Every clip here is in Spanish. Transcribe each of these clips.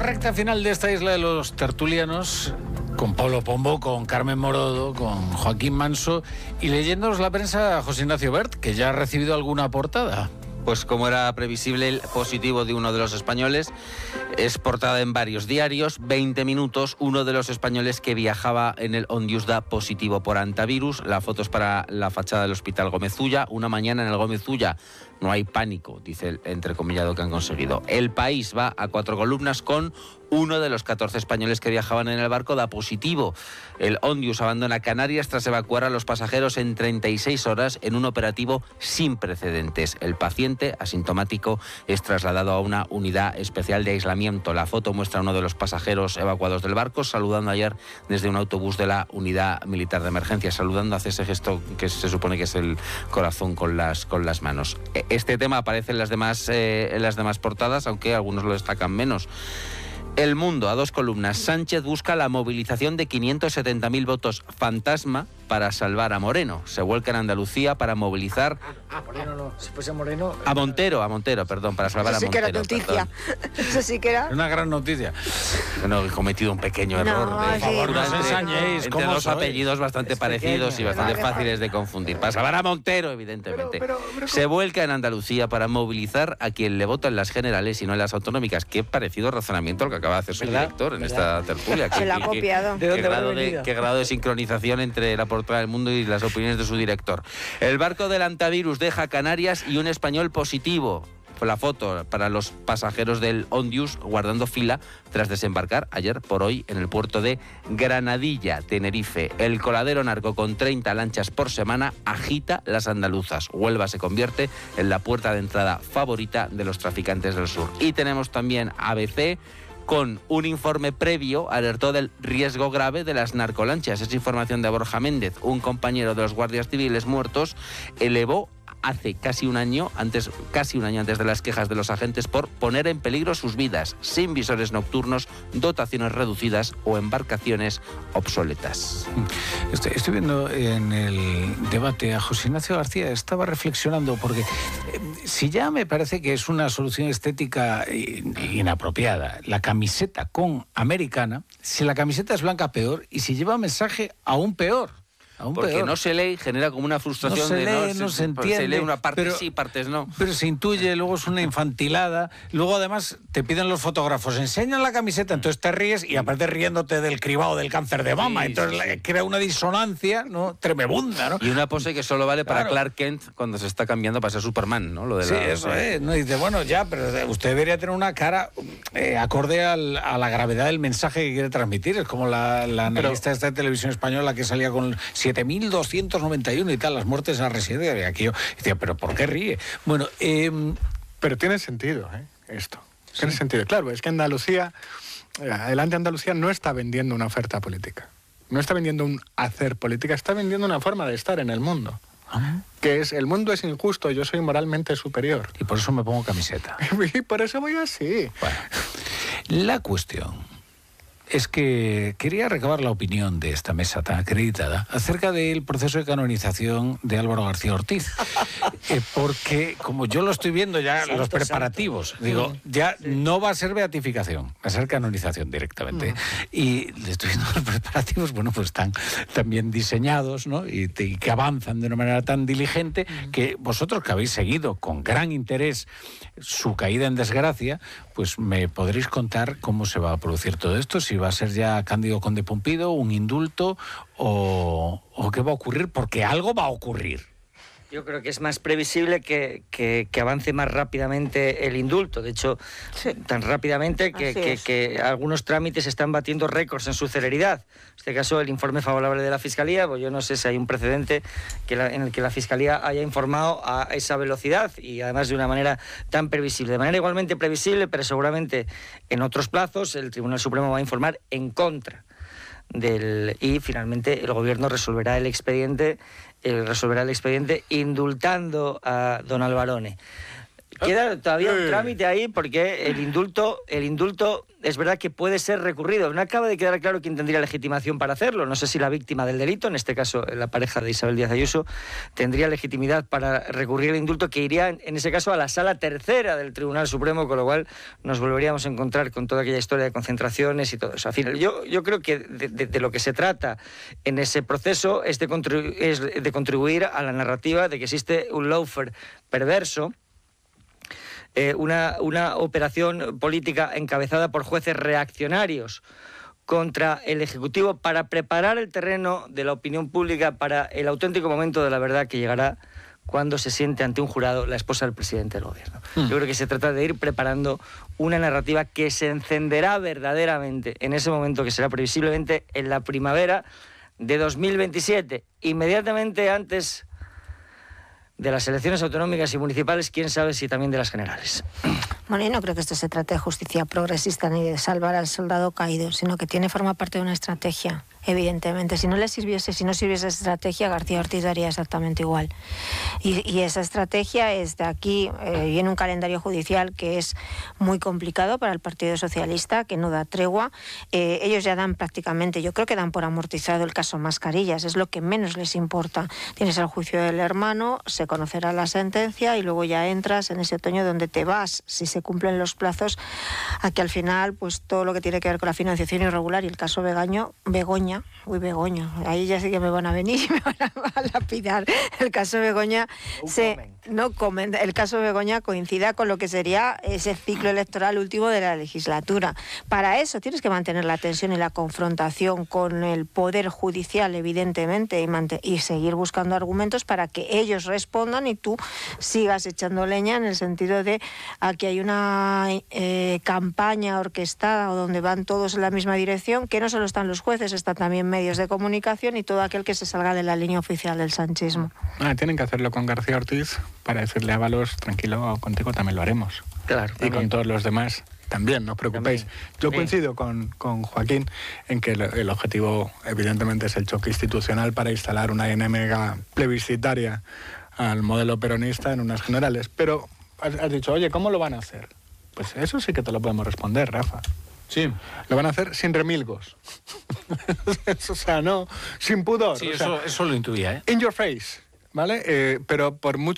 recta final de esta isla de los tertulianos, con Pablo Pombo, con Carmen Morodo, con Joaquín Manso y leyéndonos la prensa José Ignacio Bert, que ya ha recibido alguna portada. Pues como era previsible, el positivo de uno de los españoles es portada en varios diarios. 20 minutos, uno de los españoles que viajaba en el Ondius da positivo por hantavirus. La foto es para la fachada del Hospital Gómez Ulla. Una mañana en el Gómez Ulla. No hay pánico, dice el entrecomillado que han conseguido. El País va a 4 columnas con uno de los 14 españoles que viajaban en el barco da positivo. El Ondius abandona Canarias tras evacuar a los pasajeros en 36 horas en un operativo sin precedentes. El paciente asintomático es trasladado a una unidad especial de aislamiento. La foto muestra a uno de los pasajeros evacuados del barco saludando ayer desde un autobús de la unidad militar de emergencia. Saludando, hace ese gesto que se supone que es el corazón con las manos. Este tema aparece en las demás portadas, aunque algunos lo destacan menos. El Mundo, a 2 columnas. Sánchez busca la movilización de 570.000 votos fantasma para salvar a Moreno. Se vuelca en Andalucía para movilizar... Moreno no, si fuese Moreno... A Montero, perdón, para salvar a Montero. Eso sí que era noticia. Eso sí que era... Una gran noticia. Bueno, he cometido un pequeño error. Por favor, no os ensañéis. Entre dos apellidos bastante parecidos y bastante fáciles de confundir. Para salvar a Montero, evidentemente. Pero, se vuelca en Andalucía para movilizar a quien le vota en las generales y no en las autonómicas. Qué parecido razonamiento al que acaba de hacer su director en esta tertulia. Se lo ha copiado. Qué grado de sincronización entre la portada del Mundo y las opiniones de su director. El barco del hantavirus deja Canarias y un español positivo. La foto para los pasajeros del Ondius guardando fila tras desembarcar ayer por hoy en el puerto de Granadilla, Tenerife. El coladero narco con 30 lanchas por semana agita las andaluzas. Huelva se convierte en la puerta de entrada favorita de los traficantes del sur. Y tenemos también ABC con un informe previo alertó del riesgo grave de las narcolanchas. Es información de Borja Méndez, un compañero de los guardias civiles muertos, elevó hace casi un año antes de las quejas de los agentes por poner en peligro sus vidas, sin visores nocturnos, dotaciones reducidas o embarcaciones obsoletas. Estoy viendo en el debate a José Ignacio García, estaba reflexionando, porque si ya me parece que es una solución estética inapropiada, la camiseta con americana, si la camiseta es blanca peor, y si lleva mensaje aún peor. Porque peor. No se lee y genera como una frustración. No se entiende. Se lee una parte sí, partes no. Pero se intuye, luego es una infantilada. Luego además te piden los fotógrafos, enseñan la camiseta, entonces te ríes y aparte riéndote del cribado del cáncer de mama. Entonces crea una disonancia, ¿no? Tremebunda, ¿no? Y una pose que solo vale para Clark Kent cuando se está cambiando para ser Superman, ¿no? Lo de eso es. ¿No? Y dice, bueno, ya, pero usted debería tener una cara acorde a la gravedad del mensaje que quiere transmitir. Es como la analista esta de televisión española que salía con 7.291 y tal, las muertes en la residencia. Y aquí yo decía, ¿pero por qué ríe? Bueno, pero tiene sentido, esto. Tiene sentido. Claro, es que Andalucía, Adelante Andalucía no está vendiendo una oferta política. No está vendiendo un hacer política, está vendiendo una forma de estar en el mundo. Que es, el mundo es injusto, yo soy moralmente superior. Y por eso me pongo camiseta. Y por eso voy así. Bueno, la cuestión es que quería recabar la opinión de esta mesa tan acreditada acerca del proceso de canonización de Álvaro García Ortiz. Porque, como yo lo estoy viendo ya, los preparativos, digo, ya no va a ser beatificación, va a ser canonización directamente. Y le estoy viendo los preparativos, bueno, pues están también diseñados, ¿no? Y que avanzan de una manera tan diligente que vosotros, que habéis seguido con gran interés su caída en desgracia, pues me podréis contar cómo se va a producir todo esto, si va a ser ya Cándido Conde Pumpido, un indulto o qué va a ocurrir, porque algo va a ocurrir. Yo creo que es más previsible que avance más rápidamente el indulto. De hecho, tan rápidamente que algunos trámites están batiendo récords en su celeridad. En este caso, el informe favorable de la Fiscalía, pues yo no sé si hay un precedente en el que la Fiscalía haya informado a esa velocidad y además de una manera tan previsible. De manera igualmente previsible, pero seguramente en otros plazos el Tribunal Supremo va a informar en contra y finalmente el Gobierno resolverá el expediente indultando a don Alvarone. Queda todavía un trámite ahí porque el indulto es verdad que puede ser recurrido. No acaba de quedar claro quién tendría legitimación para hacerlo. No sé si la víctima del delito, en este caso la pareja de Isabel Díaz Ayuso, tendría legitimidad para recurrir el indulto, que iría en ese caso a la Sala Tercera del Tribunal Supremo, con lo cual nos volveríamos a encontrar con toda aquella historia de concentraciones y todo eso. Al final, yo creo que de lo que se trata en ese proceso es de contribuir a la narrativa de que existe un lawfare perverso, una operación política encabezada por jueces reaccionarios contra el Ejecutivo para preparar el terreno de la opinión pública para el auténtico momento de la verdad que llegará cuando se siente ante un jurado la esposa del presidente del gobierno. Yo creo que se trata de ir preparando una narrativa que se encenderá verdaderamente en ese momento, que será previsiblemente en la primavera de 2027, inmediatamente antes de las elecciones autonómicas y municipales, quién sabe si también de las generales. Bueno, yo no creo que esto se trate de justicia progresista ni de salvar al soldado caído, sino que forma parte de una estrategia, evidentemente. Si no sirviese esa estrategia, García Ortiz daría exactamente igual. Y esa estrategia es de aquí, viene un calendario judicial que es muy complicado para el Partido Socialista, que no da tregua. Ellos ya dan prácticamente, yo creo que dan por amortizado el caso Mascarillas, es lo que menos les importa. Tienes el juicio del hermano, se conocerá la sentencia y luego ya entras en ese otoño donde te vas, si se cumplen los plazos, a que al final pues todo lo que tiene que ver con la financiación irregular y el caso Begoña, ahí ya sí que me van a venir y me van a lapidar. El caso Begoña el caso Begoña coincida con lo que sería ese ciclo electoral último de la legislatura. Para eso tienes que mantener la tensión y la confrontación con el Poder Judicial, evidentemente, y seguir buscando argumentos para que ellos respondan y tú sigas echando leña, en el sentido de aquí hay una campaña orquestada o donde van todos en la misma dirección, que no solo están los jueces, están también medios de comunicación y todo aquel que se salga de la línea oficial del sanchismo. Tienen que hacerlo con García Ortiz para decirle a Ábalos, tranquilo, contigo también lo haremos. Claro. Y con todos los demás también, no os preocupéis. Yo coincido con Joaquín en que el objetivo evidentemente es el choque institucional para instalar una dinámica plebiscitaria al modelo peronista en unas generales. Pero has dicho, oye, ¿cómo lo van a hacer? Pues eso sí que te lo podemos responder, Rafa. Sí. Lo van a hacer sin remilgos. O sea, no, sin pudor. Sí, eso lo intuía, ¿eh? In your face, ¿vale? Pero por muy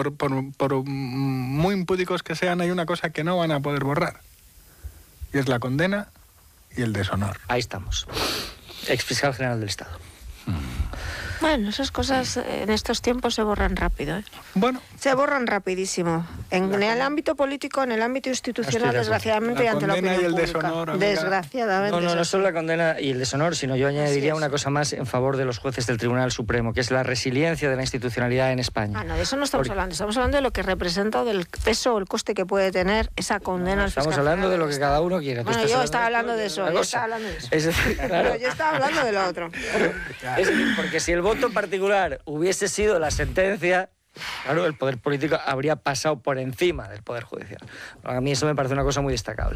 impúdicos que sean, hay una cosa que no van a poder borrar. Y es la condena y el deshonor. Ahí estamos. Exfiscal general del Estado. Bueno, esas cosas en estos tiempos se borran rápido, ¿eh? Bueno. Se borran rapidísimo. En el ámbito político, en el ámbito institucional, desgraciadamente, y ante la opinión pública. Deshonor, desgraciadamente. No solo la condena y el deshonor, sino yo añadiría una cosa más en favor de los jueces del Tribunal Supremo, que es la resiliencia de la institucionalidad en España. No, de eso no estamos hablando. Estamos hablando de lo que representa o del peso o el coste que puede tener esa condena al fiscal. Estamos hablando de lo que cada uno quiera. Bueno, yo estaba hablando de eso. Yo estaba hablando de lo otro. Es decir, porque si el voto particular hubiese sido la sentencia, claro, el poder político habría pasado por encima del poder judicial. A mí eso me parece una cosa muy destacable.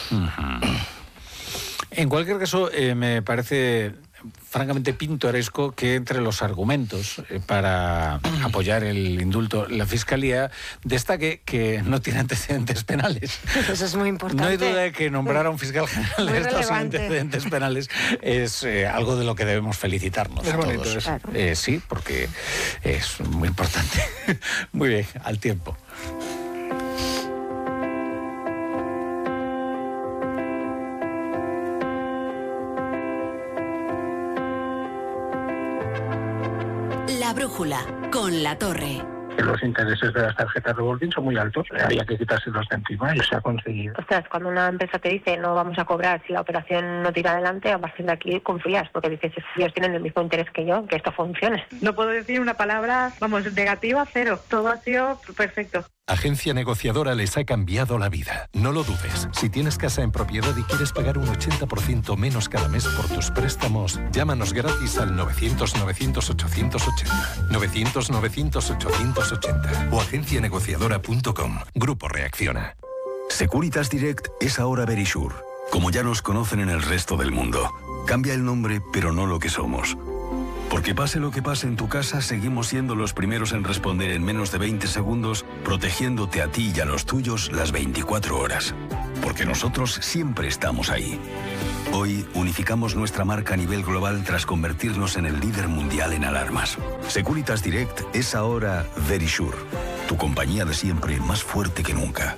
En cualquier caso, me parece francamente pintoresco que entre los argumentos para apoyar el indulto, la Fiscalía destaque que no tiene antecedentes penales. Eso es muy importante. No hay duda de que nombrar a un fiscal general de estos antecedentes penales es algo de lo que debemos felicitarnos a todos. Claro. Sí, porque es muy importante. Muy bien, al tiempo. La brújula, con La Torre. Los intereses de las tarjetas revolving son muy altos, había que quitárselos de encima y se ha conseguido. Ostras, cuando una empresa te dice no vamos a cobrar si la operación no tira adelante, a partir de aquí confías, porque dices, ellos tienen el mismo interés que yo, que esto funcione. No puedo decir una palabra, negativa, cero. Todo ha sido perfecto. Agencia Negociadora les ha cambiado la vida. No lo dudes. Si tienes casa en propiedad y quieres pagar un 80% menos cada mes por tus préstamos, llámanos gratis al 900-900-880. 900-900-880 o agencianegociadora.com. Grupo Reacciona. Securitas Direct es ahora Verisure, como ya nos conocen en el resto del mundo. Cambia el nombre, pero no lo que somos. Porque pase lo que pase en tu casa, seguimos siendo los primeros en responder en menos de 20 segundos, protegiéndote a ti y a los tuyos las 24 horas. Porque nosotros siempre estamos ahí. Hoy unificamos nuestra marca a nivel global tras convertirnos en el líder mundial en alarmas. Securitas Direct es ahora Verisure, tu compañía de siempre más fuerte que nunca.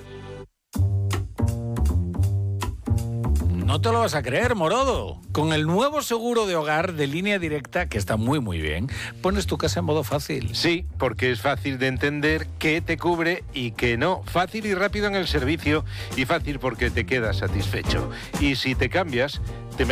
No te lo vas a creer, Morodo. Con el nuevo seguro de hogar de Línea Directa, que está muy muy bien, pones tu casa en modo fácil. Sí, porque es fácil de entender qué te cubre y qué no. Fácil y rápido en el servicio y fácil porque te quedas satisfecho. Y si te cambias, te